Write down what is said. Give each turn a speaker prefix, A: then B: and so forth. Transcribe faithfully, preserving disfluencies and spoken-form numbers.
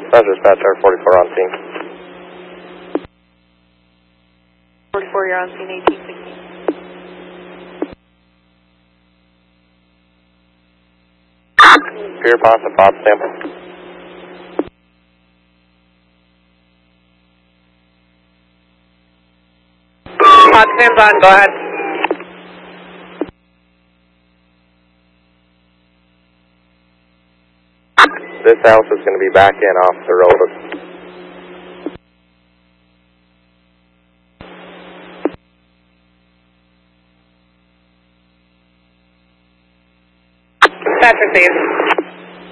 A: That's dispatcher forty-four on scene.
B: forty-four, you're on scene, eighteen sixteen.
A: Pure positive, Bob sample.
B: Hot stands on, go ahead.
A: This house is going to be back in off the road.
B: Dispatch received.